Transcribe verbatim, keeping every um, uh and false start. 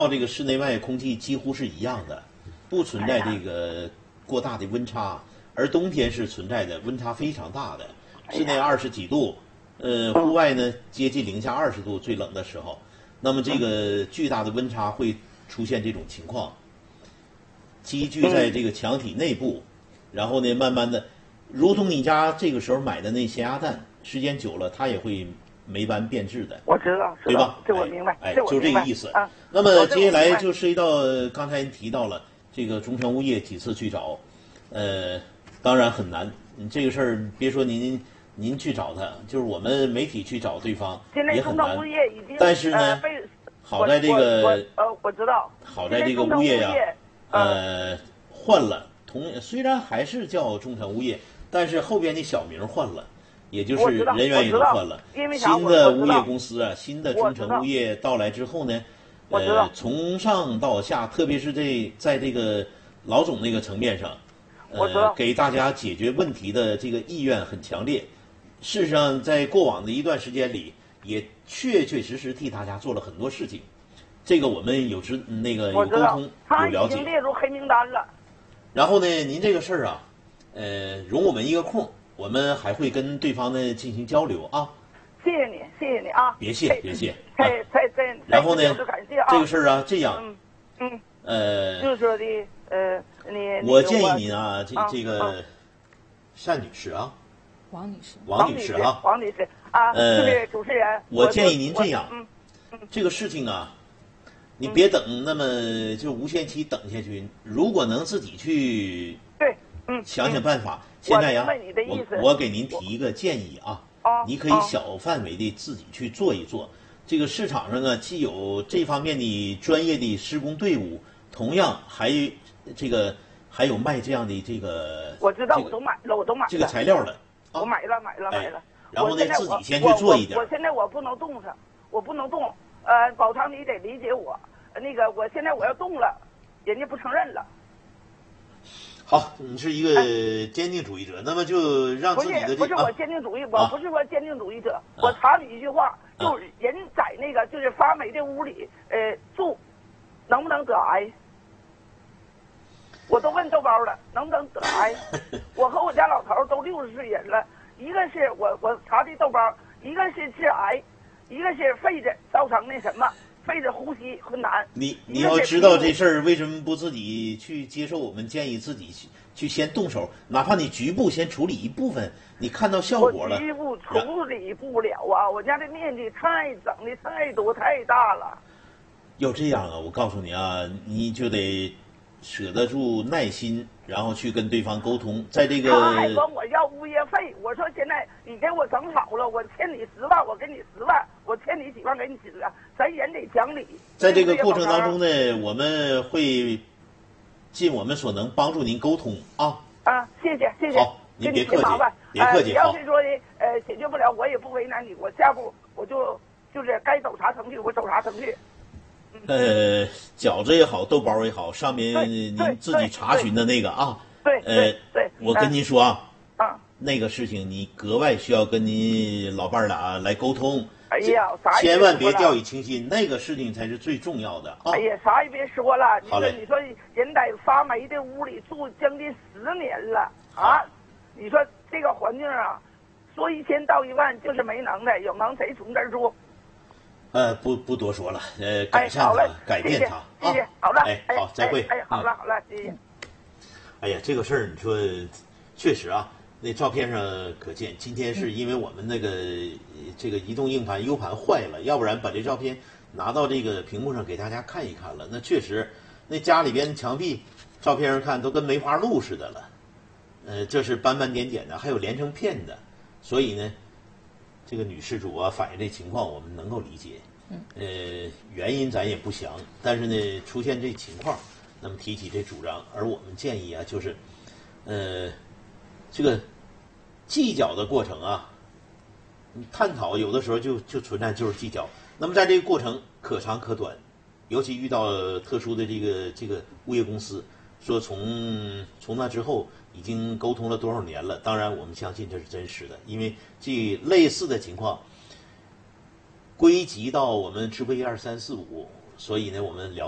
这个室内外空气几乎是一样的，不存在这个过大的温差，而冬天是存在的温差非常大的，室内二十几度，呃，户外呢接近零下二十度，最冷的时候，那么这个巨大的温差会出现这种情况，积聚在这个墙体内部，然后呢，慢慢的，如同你家这个时候买的那咸鸭蛋，时间久了它也会霉斑变质的。 我知道， 对吧？ 这我明白， 哎， 这我就这个意思。 啊、 那么接下来就涉及到刚才您提到了这个中诚物业几次去找，呃，当然很难。你这个事儿别说您您去找他，就是我们媒体去找对方也很难。但是呢， 呃、 好在这个呃，我知道， 好在这个物业呀、啊，呃，换了，同虽然还是叫中诚物业，但是后边的小名换了。也就是人员也都换了，新的物业公司啊，新的中诚物业到来之后呢，呃，从上到下，特别是这在这个老总那个层面上，呃，给大家解决问题的这个意愿很强烈。事实上，在过往的一段时间里，也确确实实替大家做了很多事情。这个我们有知那个有沟通有了解。 他已经列入黑名单了。 然后呢，您这个事儿啊，呃，容我们一个空。我们还会跟对方呢进行交流啊！ 谢谢你，谢谢你啊！ 别谢，别谢。 再再再， 然后呢， 啊、 这个事儿啊，这样， 嗯嗯， 呃， 就是说的，呃，你我建议您啊，这啊这个单女士啊， 王女士， 王女士啊， 王女士啊， 呃， 这个主持人， 我建议您这样， 嗯嗯， 这个事情啊，你别等那么就无限期等下去，如果能自己去， 对，嗯， 想想办法。现在呀， 我我给您提一个建议啊，你可以小范围的自己去做一做。这个市场上啊，既有这方面的专业的施工队伍，同样还这个还有卖这样的这个， 我知道，我都买了，我都买了这个材料的， 我买了，买了，买了。 然后呢，自己先去做一点。 我现在我不能动它，我不能动。呃，宝昌，你得理解我。那个，我现在我要动了，人家不承认了。 好，你是一个坚定主义者，那么就让自己的这不是不是我坚定主义，我不是说坚定主义者，我查你一句话，就人在那个就是发霉的屋里，呃，住，能不能得癌？我都问豆包了，能不能得癌？我和我家老头都六十岁人了，一个是我我查的豆包，一个是致癌，一个是肺子造成那什么。肺子呼吸困难。 你你要知道这事儿，为什么不自己去接受我们建议，自己去去先动手，哪怕你局部先处理一部分，你看到效果了。 我局部处理不了啊，我家这面积太整的太多太大了。 要这样啊，我告诉你啊，你就得舍得住耐心，然后去跟对方沟通，在这个。 他还管我要物业费，我说现在你给我整好了，我欠你十万，我给你十万，我欠你几万给你几万，咱人得讲理。 在这个过程当中呢，我们会尽我们所能帮助您沟通啊。 啊，谢谢谢谢。 好，您别客气，别客气。 呃、要是说的呃解决不了，我也不为难你，我下步我就就是该走啥程序我走啥程序。 呃，饺子也好，豆包也好，上面您自己查询的那个啊， 对， 呃， 对， 我跟您说啊， 啊， 那个事情你格外需要跟您老伴儿俩来沟通。 哎呀， 千万别掉以轻心，那个事情才是最重要的啊！ 哎呀，啥也别说了，你说你说人在发霉的屋里住将近十年了啊，你说这个环境啊，说一千道一万就是没能耐，有能谁从这儿住？ 呃，不不多说了，呃，改善它，改变它， 谢谢，好了， 哎，好，再会， 哎，好了，好了，谢谢。 哎呀，这个事儿你说，确实啊，那照片上可见，今天是因为我们那个这个移动硬盘 U 盘坏了，要不然把这照片拿到这个屏幕上给大家看一看了。那确实，那家里边墙壁照片上看都跟梅花鹿似的了，呃，这是斑斑点点的，还有连成片的，所以呢。这个女事主啊反映这情况，我们能够理解。呃，原因咱也不详，但是呢，出现这情况，那么提起这主张，而我们建议啊，就是，呃，这个计较的过程啊，探讨有的时候就就存在就是计较。那么在这个过程可长可短，尤其遇到特殊的这个这个物业公司，说从从那之后。已经沟通了多少年了？当然，我们相信这是真实的，因为这类似的情况归集到我们直播一二三四五，所以呢，我们了。